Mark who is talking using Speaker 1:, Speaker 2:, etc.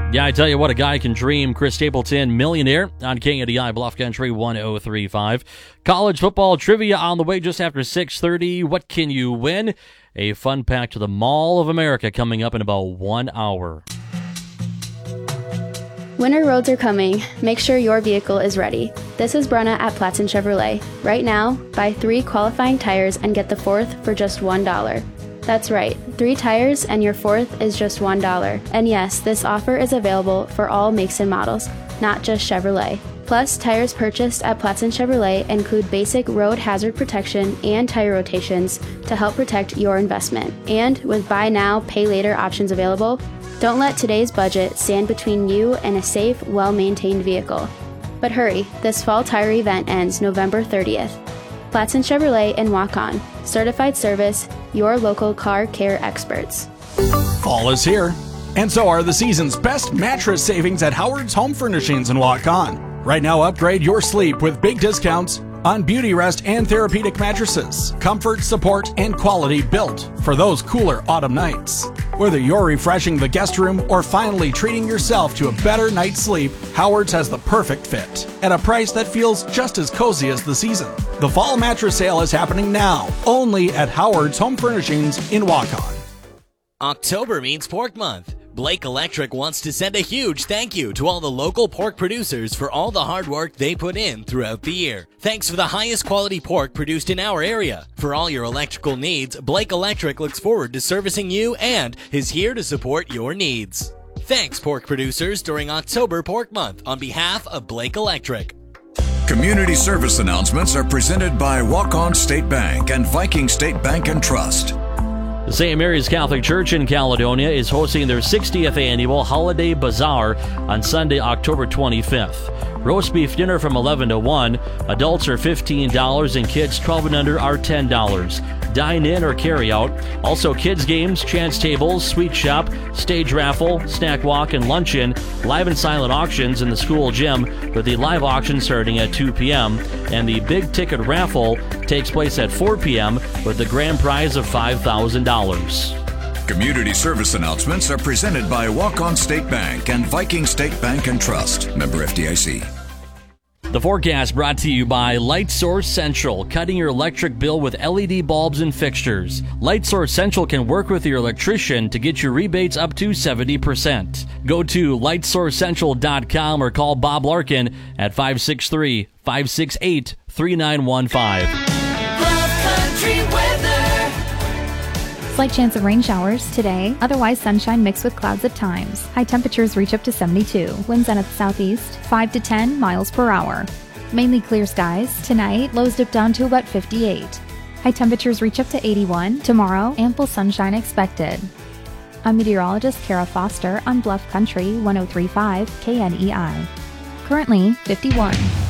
Speaker 1: Yeah, I tell you what, a guy can dream. Chris Stapleton, millionaire on KNDI Bluff Country 1035. College football trivia on the way just after 6:30. What can you win? A fun pack to the Mall of America coming up in about 1 hour.
Speaker 2: Winter roads are coming. Make sure your vehicle is ready. This is Brenna at Platson Chevrolet. Right now, buy 3 qualifying tires and get the 4th for just $1. That's right, 3 tires and your 4th is just $1. And yes, this offer is available for all makes and models, not just Chevrolet. Plus, tires purchased at Platson Chevrolet include basic road hazard protection and tire rotations to help protect your investment. And with buy now, pay later options available, don't let today's budget stand between you and a safe, well-maintained vehicle. But hurry, this fall tire event ends November 30th. Platson Chevrolet in Waukon. Certified service, your local car care experts.
Speaker 3: Fall is here, and so are the season's best mattress savings at Howard's Home Furnishings in Waukon. Right now, upgrade your sleep with big discounts on Beauty Rest and therapeutic mattresses. Comfort, support, and quality built for those cooler autumn nights. Whether you're refreshing the guest room or finally treating yourself to a better night's sleep, Howard's has the perfect fit at a price that feels just as cozy as the season. The fall mattress sale is happening now, only at Howard's Home Furnishings in Waukon.
Speaker 4: October means Pork Month. Blake Electric wants to send a huge thank you to all the local pork producers for all the hard work they put in throughout the year. Thanks for the highest quality pork produced in our area. For all your electrical needs, Blake Electric looks forward to servicing you and is here to support your needs. Thanks, pork producers, during October Pork Month on behalf of Blake Electric.
Speaker 5: Community service announcements are presented by Waukon State Bank and Viking State Bank and Trust.
Speaker 1: The St. Mary's Catholic Church in Caledonia is hosting their 60th annual Holiday Bazaar on Sunday, October 25th. Roast beef dinner from 11 to 1. Adults are $15 and kids 12 and under are $10. Dine in or carry out. Also kids games, chance tables, sweet shop, stage raffle, snack walk, and luncheon. Live and silent auctions in the school gym with the live auction starting at 2 p.m. And the big ticket raffle takes place at 4 p.m. with the grand prize of $5,000.
Speaker 5: Community service announcements are presented by Waukon State Bank and Viking State Bank and Trust. Member FDIC.
Speaker 1: The forecast brought to you by Light Source Central, cutting your electric bill with LED bulbs and fixtures. Light Source Central can work with your electrician to get your rebates up to 70%. Go to lightsourcecentral.com or call Bob Larkin at 563-568-3915.
Speaker 6: Slight chance of rain showers today, otherwise sunshine mixed with clouds at times. High temperatures reach up to 72. Winds out of the southeast, 5 to 10 miles per hour. Mainly clear skies. Tonight, lows dip down to about 58. High temperatures reach up to 81. Tomorrow, ample sunshine expected. I'm meteorologist Kara Foster on Bluff Country 1035 KNEI. Currently, 51.